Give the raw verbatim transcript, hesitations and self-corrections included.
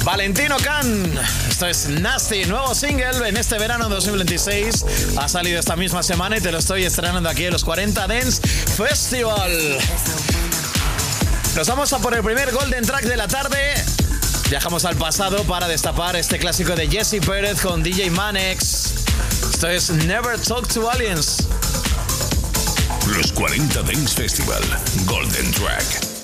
Valentino Can. Esto es Nasty, nuevo single en este verano dos mil veintiséis. Ha salido esta misma semana y te lo estoy estrenando aquí en los cuarenta Dance Festival. Nos vamos a por el primer Golden Track de la tarde. Viajamos al pasado para destapar este clásico de Jesse Pérez con D J Manex. Esto es Never Talk to Aliens. Los cuarenta Dance Festival Golden Track.